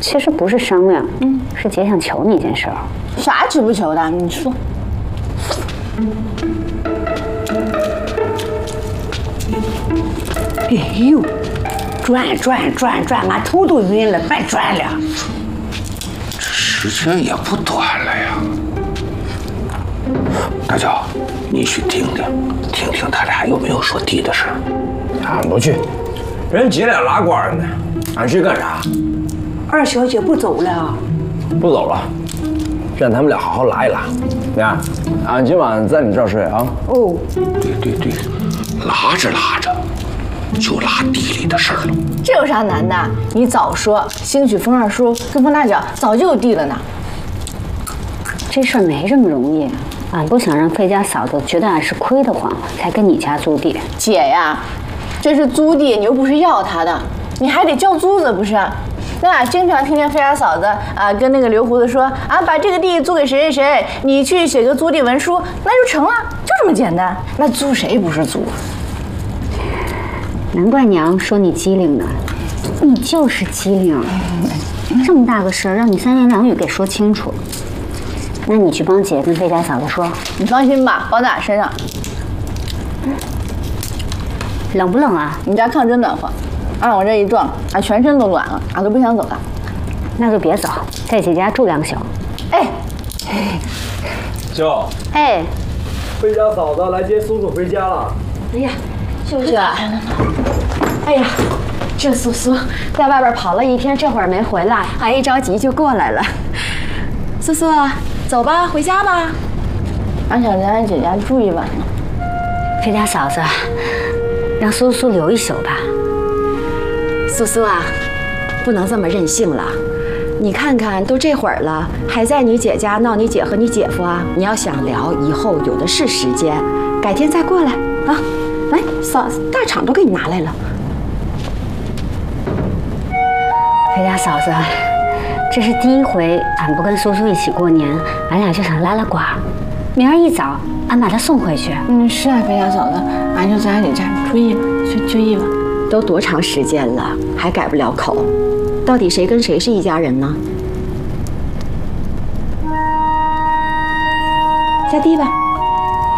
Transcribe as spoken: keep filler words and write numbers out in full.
其实不是商量，嗯，是姐想求你一件事儿。 啥求不求的？你说。 哎呦，转转转转，俺头都晕了，别转了。 这时间也不短了呀。大娇，你去听听，听听他俩有没有说地的事。 俺不去，人姐俩拉呱呢，俺去干啥？ 二小姐不走了？ 不走了，让他们俩好好拉一拉。你看，俺今晚在你这儿睡啊。 哦， 对对对，拉着拉着就拉地里的事儿了。 这有啥难的？你早说，兴许风二叔跟风大脚早就有地了呢。 这事儿没这么容易。俺不想让费家嫂子觉得俺是亏得慌，才跟你家租地。 姐呀，这是租地，你又不是要他的，你还得交租子不是？那俺经常听见费家嫂子啊跟那个刘胡子说啊，把这个地租给谁谁谁，你去写个租地文书，那就成了，就这么简单。那租谁不是租？ 难怪娘说你机灵呢，你就是机灵。这么大个事儿，让你三言两语给说清楚。那你去帮姐跟费家嫂子说。 你放心吧，包在俺身上。 冷不冷啊？ 你家炕真暖和，按我这一撞，俺全身都暖了，俺都不想走了。 那就别走，在姐家住两宿。 哎， 舅， 哎， 费家嫂子来接叔叔回家了。 哎呀，就是啊。哎呀，这苏苏在外边跑了一天，这会儿没回来，俺一着急就过来了。苏苏，走吧，回家吧。俺想在俺姐家住一晚呢。 费家嫂子，让苏苏留一宿吧。 苏苏啊，不能这么任性了。你看看，都这会儿了，还在你姐家闹你姐和你姐夫啊！你要想聊，以后有的是时间，改天再过来啊。来，嫂子，大厂都给你拿来了。 费家嫂子，这是第一回俺不跟苏苏一起过年，俺俩就想拉拉呱。明儿一早，俺把她送回去。 嗯，是啊，费家嫂子，俺就在俺姐家住一晚，就就一晚。 都多长时间了，还改不了口？到底谁跟谁是一家人呢？下地吧。